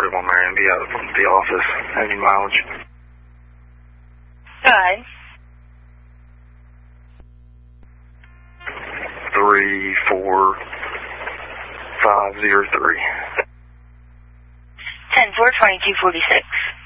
41 Marion, be out of the office. Any mileage? Go ahead. 34503. 10-4, 2246.